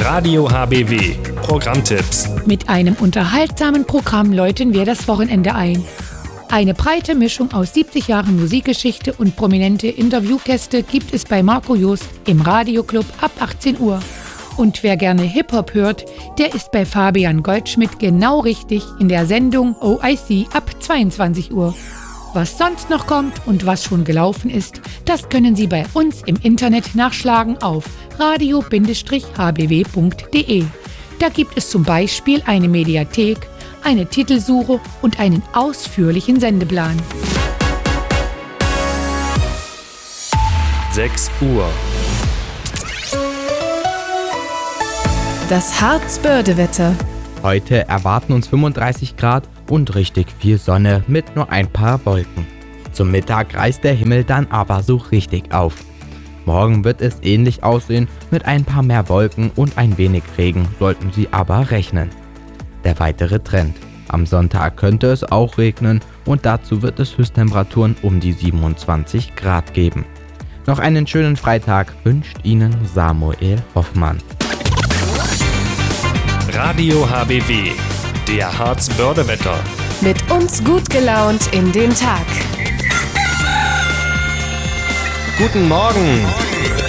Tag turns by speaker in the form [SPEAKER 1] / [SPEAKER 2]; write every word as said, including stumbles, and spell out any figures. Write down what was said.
[SPEAKER 1] Radio H B W. Programmtipps.
[SPEAKER 2] Mit einem unterhaltsamen Programm läuten wir das Wochenende ein. Eine breite Mischung aus siebzig Jahren Musikgeschichte und prominente Interviewgäste gibt es bei Marco Joost im Radioclub ab achtzehn Uhr. Und wer gerne Hip-Hop hört, der ist bei Fabian Goldschmidt genau richtig in der Sendung O I C ab zweiundzwanzig Uhr. Was sonst noch kommt und was schon gelaufen ist, das können Sie bei uns im Internet nachschlagen auf radio Bindestrich h b w punkt d e. Da gibt es zum Beispiel eine Mediathek, eine Titelsuche und einen ausführlichen Sendeplan.
[SPEAKER 1] sechs Uhr.
[SPEAKER 3] Das Harzbörde-Wetter.
[SPEAKER 4] Heute erwarten uns fünfunddreißig Grad und richtig viel Sonne mit nur ein paar Wolken. Zum Mittag reißt der Himmel dann aber so richtig auf. Morgen wird es ähnlich aussehen mit ein paar mehr Wolken und ein wenig Regen, sollten Sie aber rechnen. Der weitere Trend. Am Sonntag könnte es auch regnen und dazu wird es Höchsttemperaturen um die siebenundzwanzig Grad geben. Noch einen schönen Freitag wünscht Ihnen Samuel Hoffmann.
[SPEAKER 1] Radio H B W. Der Harzbörde-Wetter.
[SPEAKER 3] Mit uns gut gelaunt in den Tag.
[SPEAKER 1] Guten Morgen.